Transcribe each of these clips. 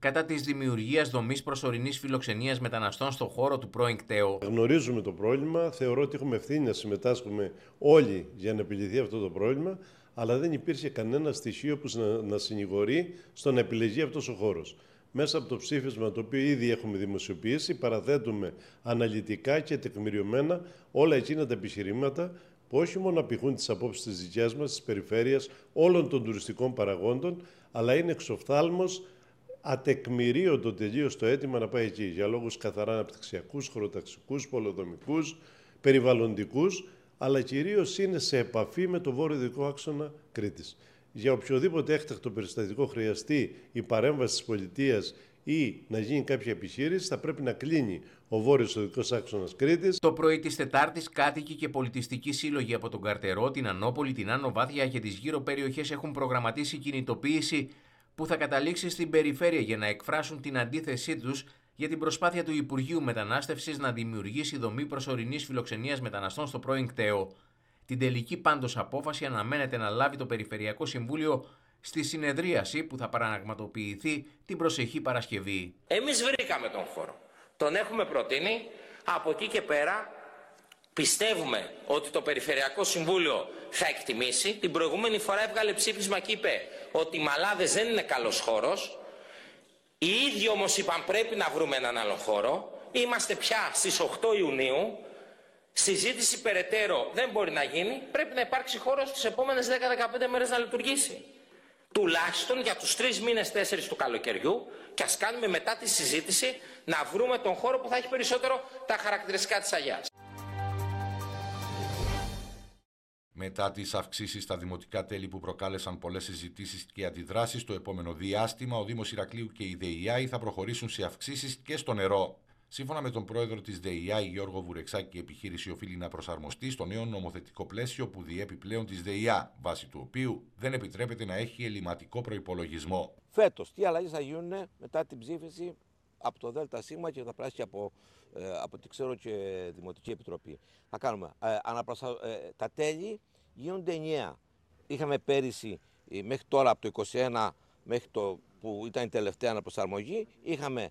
κατά της δημιουργίας δομής προσωρινής φιλοξενίας μεταναστών στον χώρο του πρώην κταίου. Γνωρίζουμε το πρόβλημα, θεωρώ ότι έχουμε ευθύνη να συμμετάσχουμε όλοι για να επιλυθεί αυτό το πρόβλημα, αλλά δεν υπήρχε κανένα στοιχείο που να συνηγορεί στο να επιλεγεί αυτός ο χώρος. Μέσα από το ψήφισμα το οποίο ήδη έχουμε δημοσιοποιήσει, παραθέτουμε αναλυτικά και τεκμηριωμένα όλα εκείνα τα επιχειρήματα που όχι μόνο απηχούν τις απόψεις της δικιάς μας, της περιφέρειας, όλων των τουριστικών παραγόντων, αλλά είναι εξοφθάλμος ατεκμηρίωτο τελείως το αίτημα να πάει εκεί, για λόγους καθαρά αναπτυξιακούς, χωροταξικούς, πολεοδομικούς, περιβαλλοντικούς, αλλά κυρίως είναι σε επαφή με το βόρειο-δυτικό άξονα Κρήτης. Για οποιοδήποτε έκτακτο περιστατικό χρειαστεί η παρέμβαση της πολιτείας ή να γίνει κάποια επιχείρηση, θα πρέπει να κλείνει ο βόρειος οδικός άξονας Κρήτης. Το πρωί της Τετάρτης, κάτοικοι και πολιτιστικοί σύλλογοι από τον Καρτερό, την Ανόπολη, την Άνω Βάθια και τις γύρω περιοχές έχουν προγραμματίσει κινητοποίηση που θα καταλήξει στην περιφέρεια για να εκφράσουν την αντίθεσή τους για την προσπάθεια του Υπουργείου Μετανάστευσης να δημιουργήσει δομή προσωρινής φιλοξενίας μεταναστών στο πρώην κταίο. Την τελική πάντως απόφαση αναμένεται να λάβει το Περιφερειακό Συμβούλιο στη συνεδρίαση που θα πραγματοποιηθεί την προσεχή Παρασκευή. Εμείς βρήκαμε τον χώρο. Τον έχουμε προτείνει. Από εκεί και πέρα πιστεύουμε ότι το Περιφερειακό Συμβούλιο θα εκτιμήσει. Την προηγούμενη φορά έβγαλε ψήφισμα και είπε ότι οι Μαλάδες δεν είναι καλός χώρος. Οι ίδιοι όμως είπαν πρέπει να βρούμε έναν άλλο χώρο. Είμαστε πια στις 8 Ιουνίου. Συζήτηση περαιτέρω δεν μπορεί να γίνει. Πρέπει να υπάρξει χώρος στις επόμενες 10-15 μέρες να λειτουργήσει. Τουλάχιστον για τους 3 μήνες, 4 του καλοκαιριού, και ας κάνουμε μετά τη συζήτηση να βρούμε τον χώρο που θα έχει περισσότερο τα χαρακτηριστικά της Αγιάς. Μετά τις αυξήσεις στα δημοτικά τέλη που προκάλεσαν πολλές συζητήσεις και αντιδράσεις, το επόμενο διάστημα ο Δήμος Ηρακλείου και η ΔΕΙΑΗ θα προχωρήσουν σε αυξήσεις και στο νερό. Σύμφωνα με τον πρόεδρο της ΔΕΙΑΗ, Γιώργο Βουρεξάκη, η επιχείρηση οφείλει να προσαρμοστεί στο νέο νομοθετικό πλαίσιο που διέπει πλέον της ΔΕΙΑ, βάσει του οποίου δεν επιτρέπεται να έχει ελλειμματικό προϋπολογισμό. Φέτος, τι αλλαγές θα γίνουν μετά την ψήφιση από το ΔΣ και θα περάσει και από ό,τι ξέρω και Δημοτική Επιτροπή. Θα κάνουμε. Τα τέλη γίνονται 9. Είχαμε πέρυσι μέχρι τώρα από το 21 μέχρι το που ήταν η τελευταία αναπροσαρμογή, είχαμε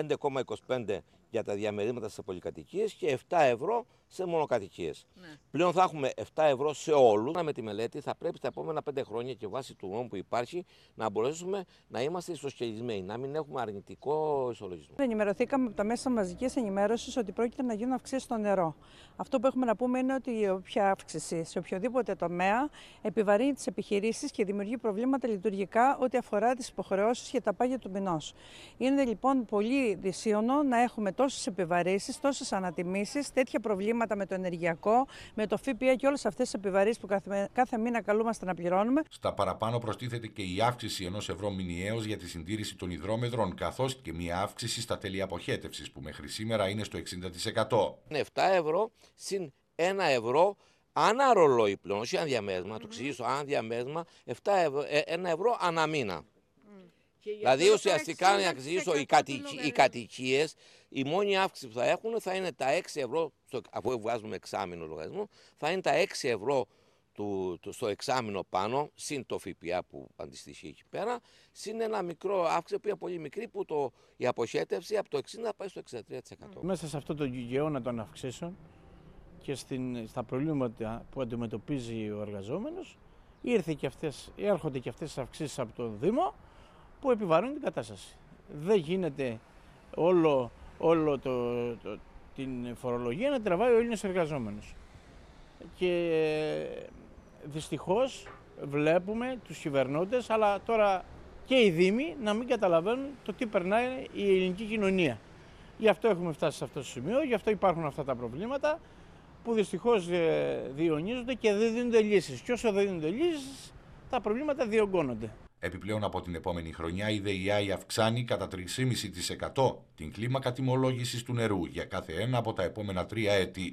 5,25 για τα διαμερίσματα σε πολυκατοικίες και 7 ευρώ σε μονοκατοικίες. Ναι. Πλέον θα έχουμε 7 ευρώ σε όλους. Με τη μελέτη θα πρέπει στα επόμενα 5 χρόνια και βάσει του νόμου που υπάρχει να μπορέσουμε να είμαστε ισοσκελισμένοι, να μην έχουμε αρνητικό ισολογισμό. Ενημερωθήκαμε από τα μέσα μαζικής ενημέρωσης ότι πρόκειται να γίνουν αυξήσεις στο νερό. Αυτό που έχουμε να πούμε είναι ότι η όποια αύξηση σε οποιοδήποτε τομέα επιβαρύνει τις επιχειρήσεις και δημιουργεί προβλήματα λειτουργικά ό,τι αφορά τις υποχρεώσεις και τα πάγια του μηνός. Είναι λοιπόν πολύ δυσίωνο να έχουμε τόσες επιβαρύσεις, τόσες ανατιμήσεις, τέτοια προβλήματα με το ενεργειακό, με το ΦΠΑ και όλες αυτές τις επιβαρύσεις που κάθε μήνα καλούμαστε να πληρώνουμε. Στα παραπάνω προστίθεται και η αύξηση 1 ευρώ μηνιαίως για τη συντήρηση των υδρόμετρων, καθώς και μια αύξηση στα τέλη αποχέτευσης που μέχρι σήμερα είναι στο 60%. Είναι 7 ευρώ συν 1 ευρώ ανά ρολόι πλέον, όχι αν διαμέρισμα, το εξηγήσω, αν διαμέρισμα, 1 ευρώ ανά μήνα. Δηλαδή ουσιαστικά να εξηγήσω οι κατοικίες, η μόνη αύξηση που θα έχουν θα είναι τα 6 ευρώ, αφού βγάζουμε εξάμηνο λογαριασμό, θα είναι τα 6 ευρώ στο εξάμηνο πάνω, συν το ΦΠΑ που αντιστοιχεί εκεί πέρα, συν ένα μικρό αύξηση που είναι πολύ μικρή που η αποχέτευση από το 60 πάει στο 63%. Μέσα σε αυτό το γεγονό των αυξήσεων και στα προβλήματα που αντιμετωπίζει ο εργαζόμενος, έρχονται και αυτές τις αυξήσεις από το Δήμο, που επιβαρύνουν την κατάσταση. Δεν γίνεται όλο την φορολογία να τραβάει ο Έλληνας εργαζόμενος. Και δυστυχώς βλέπουμε τους κυβερνώντες, αλλά τώρα και οι Δήμοι να μην καταλαβαίνουν το τι περνάει η ελληνική κοινωνία. Γι' αυτό έχουμε φτάσει σε αυτό το σημείο, γι' αυτό υπάρχουν αυτά τα προβλήματα που δυστυχώς διονύζονται και δεν δίνονται λύσεις. Και όσο δεν δίνονται λύσεις, τα προβλήματα διωγγώνονται. Επιπλέον από την επόμενη χρονιά η ΔΕΙΑΗ αυξάνει κατά 3,5% την κλίμακα τιμολόγησης του νερού για κάθε ένα από τα επόμενα 3 έτη.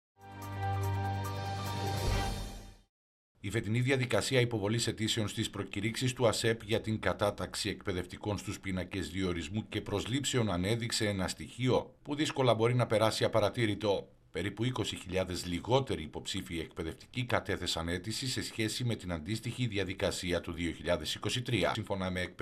Η φετινή διαδικασία υποβολής αιτήσεων στις προκηρύξεις του ΑΣΕΠ για την κατάταξη εκπαιδευτικών στους πίνακες διορισμού και προσλήψεων ανέδειξε ένα στοιχείο που δύσκολα μπορεί να περάσει απαρατήρητο. Περίπου 20.000 λιγότεροι υποψήφιοι εκπαιδευτικοί κατέθεσαν αίτηση σε σχέση με την αντίστοιχη διαδικασία του 2023. Σύμφωνα με